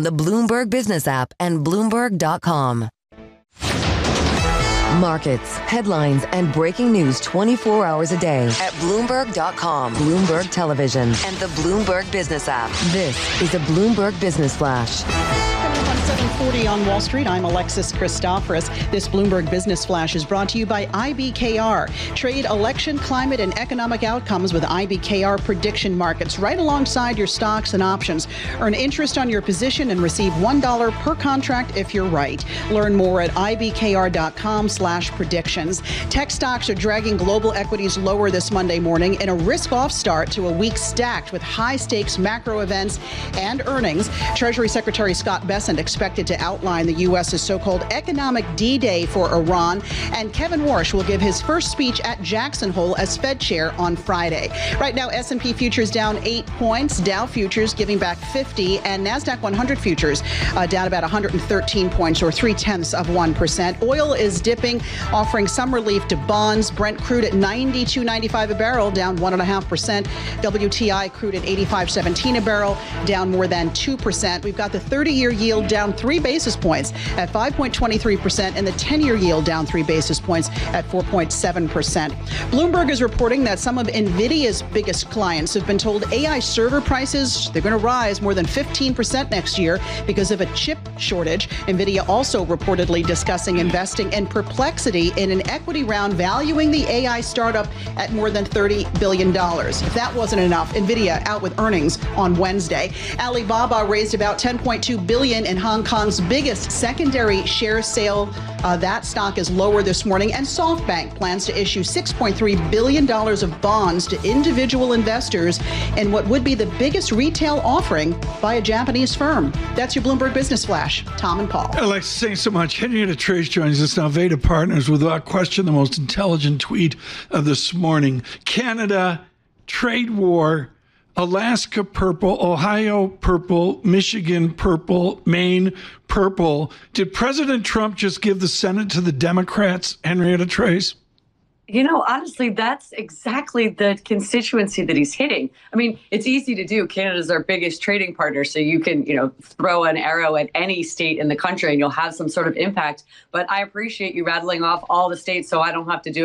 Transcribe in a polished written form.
the Bloomberg Business app and Bloomberg.com. Markets, headlines, and breaking news 24 hours a day at Bloomberg.com, Bloomberg Television, and the Bloomberg Business app. This is a Bloomberg Business Flash. 7:40 on Wall Street. I'm Alexis Christoforous. This Bloomberg Business Flash is brought to you by IBKR. Trade election, climate, and economic outcomes with IBKR prediction markets right alongside your stocks and options. Earn interest on your position and receive $1 per contract if you're right. Learn more at ibkr.com/predictions. Tech stocks are dragging global equities lower this Monday morning in a risk-off start to a week stacked with high-stakes macro events and earnings. Treasury Secretary Scott Bessent expected to outline the U.S.'s so-called economic D-Day for Iran. And Kevin Warsh will give his first speech at Jackson Hole as Fed chair on Friday. Right now, S&P futures down 8 points, Dow futures giving back 50, and NASDAQ 100 futures down about 113 points or 0.3%. Oil is dipping, offering some relief to bonds. Brent crude at $92.95 a barrel, down 1.5%. WTI crude at $85.17 a barrel, down more than 2%. We've got the 30-year yield down 3 basis points at 5.23%, and the 10-year yield down 3 basis points at 4.7%. Bloomberg is reporting that some of NVIDIA's biggest clients have been told AI server prices, they're going to rise more than 15% next year because of a chip shortage. NVIDIA also reportedly discussing investing in Perplexity in an equity round valuing the AI startup at more than $30 billion. If that wasn't enough, NVIDIA out with earnings on Wednesday. Alibaba raised about $10.2 billion in Hong Kong's biggest secondary share sale. That stock is lower this morning. And SoftBank plans to issue $6.3 billion of bonds to individual investors in what would be the biggest retail offering by a Japanese firm. That's your Bloomberg Business Flash. Tom and Paul. Alexis, thanks so much. Henrietta Trace joins us now. Veda Partners, without question, the most intelligent tweet of this morning. Canada, trade war, Alaska purple, Ohio purple, Michigan purple, Maine purple. Did President Trump just give the Senate to the Democrats, Henrietta Trace? You know, honestly, that's exactly the constituency that he's hitting. I mean, it's easy to do. Canada's our biggest trading partner, so you can, throw an arrow at any state in the country and you'll have some sort of impact. But I appreciate you rattling off all the states so I don't have to do